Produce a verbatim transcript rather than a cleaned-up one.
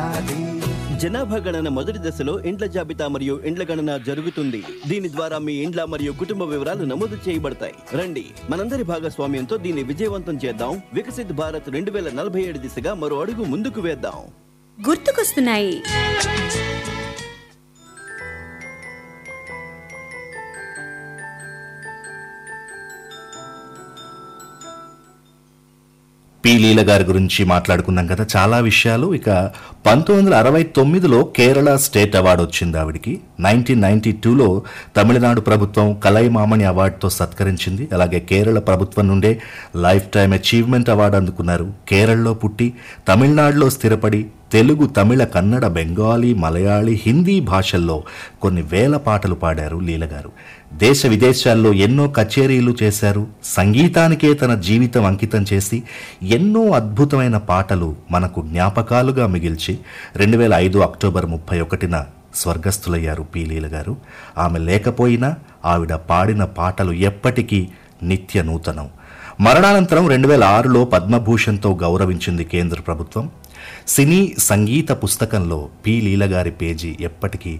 జనాభా గణన మొదటి దశలో ఇండ్ల జాబితా మరియు ఇండ్ల గణన జరుగుతుంది. దీని ద్వారా మీ ఇండ్ల మరియు కుటుంబ వివరాలు నమోదు చేయబడతాయి. రండి, మనందరి భాగస్వామ్యంతో దీన్ని విజయవంతం చేద్దాం. వికసిత్ భారత్ రెండు వేల నలభై ఏడు దిశగా మరో అడుగు ముందుకు వేద్దాం. గుర్తుకొస్తున్నాయి. పి లీల గారి గురించి మాట్లాడుకున్నాం కదా, చాలా విషయాలు. ఇక పంతొమ్మిది వందల అరవై తొమ్మిదిలో కేరళ స్టేట్ అవార్డు వచ్చింది ఆవిడికి. నైన్టీన్ నైన్టీ టూలో తమిళనాడు ప్రభుత్వం కలైమామణి అవార్డుతో సత్కరించింది. అలాగే కేరళ ప్రభుత్వం నుండే లైఫ్ టైమ్ అచీవ్మెంట్ అవార్డు అందుకున్నారు. కేరళలో పుట్టి తమిళనాడులో స్థిరపడి తెలుగు, తమిళ, కన్నడ, బెంగాలీ, మలయాళీ, హిందీ భాషల్లో కొన్ని వేల పాటలు పాడారు లీల గారు. దేశ విదేశాల్లో ఎన్నో కచేరీలు చేశారు. సంగీతానికే తన జీవితం అంకితం చేసి ఎన్నో అద్భుతమైన పాటలు మనకు జ్ఞాపకాలుగా మిగిల్చి రెండు వేల ఐదు అక్టోబర్ ముప్పై ఒకటిన స్వర్గస్థులయ్యారు పి లీల గారు. ఆమె లేకపోయినా ఆవిడ పాడిన పాటలు ఎప్పటికీ నిత్య నూతనం. మరణానంతరం రెండు వేల ఆరులో పద్మభూషణ్తో గౌరవించింది కేంద్ర ప్రభుత్వం. సినీ సంగీత పుస్తకంలో పి లీల గారి పేజీ ఎప్పటికీ